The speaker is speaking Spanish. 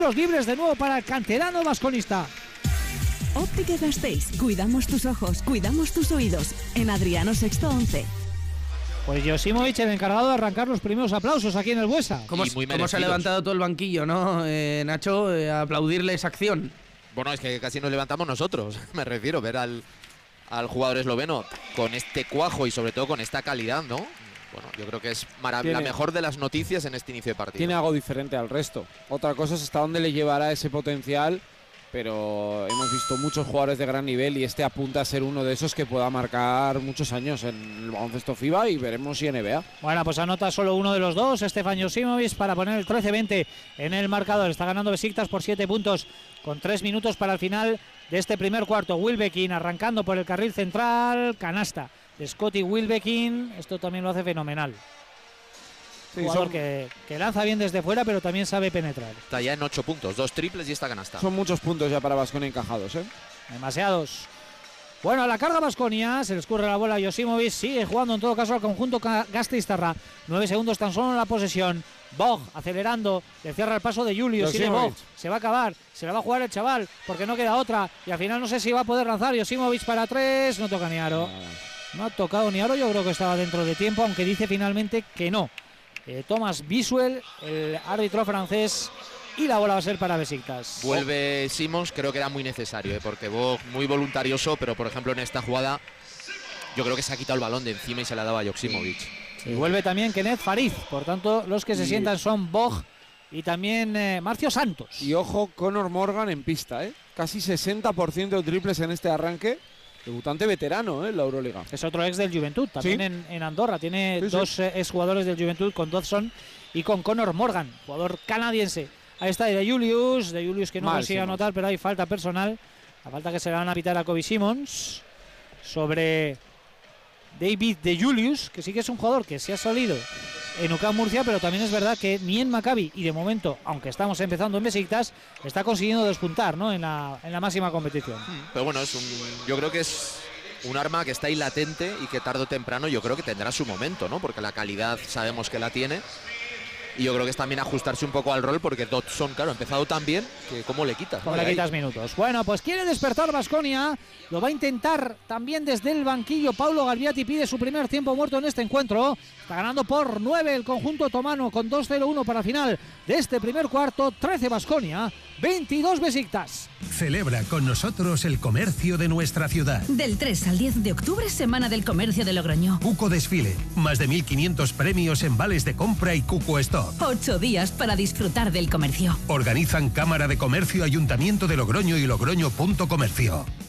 Los libres de nuevo para el canterano vasconista. Óptica Gasteiz, cuidamos tus ojos, cuidamos tus oídos. En Adriano Sexto 11. Pues Joksimovic, el encargado de arrancar los primeros aplausos aquí en el Buesa. ¿Cómo se ha levantado todo el banquillo, no, Nacho? A aplaudirle esa acción. Bueno, es que casi nos levantamos nosotros, me refiero, ver al jugador esloveno con este cuajo y sobre todo con esta calidad, ¿no? Bueno, yo creo que es la mejor de las noticias en este inicio de partido. Tiene algo diferente al resto. Otra cosa es hasta dónde le llevará ese potencial, pero hemos visto muchos jugadores de gran nivel y este apunta a ser uno de esos que pueda marcar muchos años en el baloncesto FIBA y veremos si NBA. Bueno, pues anota solo uno de los dos, Stefan Joksimovic, para poner el 13-20 en el marcador. Está ganando Besiktas por 7 puntos con 3 minutos para el final de este primer cuarto. Wilbekin arrancando por el carril central, canasta de Scotty Wilbekin, esto también lo hace fenomenal. Sí, jugador que lanza bien desde fuera, pero también sabe penetrar. Está ya en 8 puntos, 2 triples y esta canasta. Son muchos puntos ya para Baskonia encajados, ¿eh? Demasiados. Bueno, a la carga Baskonia, se le escurre la bola a Joksimovic, sigue jugando en todo caso al conjunto Gasteiztarra. 9 segundos tan solo en la posesión. Bog acelerando, le cierra el paso de Julius, sigue Bog, se va a acabar, se la va a jugar el chaval, porque no queda otra, y al final no sé si va a poder lanzar Joksimovic para 3, no toca ni aro. No ha tocado ni aro, yo creo que estaba dentro de tiempo, aunque dice finalmente que no. Thomas Bisuel, el árbitro francés, y la bola va a ser para Besiktas. Vuelve Simons, creo que era muy necesario, porque Bog muy voluntarioso, pero por ejemplo en esta jugada yo creo que se ha quitado el balón de encima y se la daba a Joksimovic. Y vuelve también Kenneth Farid, por tanto los que se sientan son Bog y también Marcio Santos. Y ojo, Conor Morgan en pista, casi 60% de triples en este arranque. Debutante veterano en la Euroliga. Es otro ex del Juventud, también en Andorra. Tiene dos exjugadores del Juventud, con Dodson y con Conor Morgan, jugador canadiense. Ahí está de Julius que no consigue anotar, pero hay falta personal. La falta que se la van a pitar a Kobe Simons sobre David de Julius, que sí que es un jugador que se ha salido en UCAM Murcia, pero también es verdad que ni en Maccabi y de momento, aunque estamos empezando en Besiktas, está consiguiendo despuntar, ¿no? en la máxima competición. Pero bueno, yo creo que es un arma que está ahí latente y que tarde o temprano yo creo que tendrá su momento, ¿no? Porque la calidad sabemos que la tiene. Y yo creo que es también ajustarse un poco al rol, porque Dodson, claro, ha empezado tan bien que ¿cómo le quitas? ¿Cómo le quitas minutos? Bueno, pues quiere despertar Baskonia, lo va a intentar también desde el banquillo. Paulo Galviati pide su primer tiempo muerto en este encuentro. Está ganando por 9 el conjunto otomano, con 2-0-1 para final de este primer cuarto. 13 Baskonia, 22 Besiktas. Celebra con nosotros el comercio de nuestra ciudad. Del 3 al 10 de octubre, Semana del Comercio de Logroño. Cuco Desfile, más de 1.500 premios en vales de compra y Cuco Stock. 8 días para disfrutar del comercio. Organizan Cámara de Comercio, Ayuntamiento de Logroño y Logroño.comercio.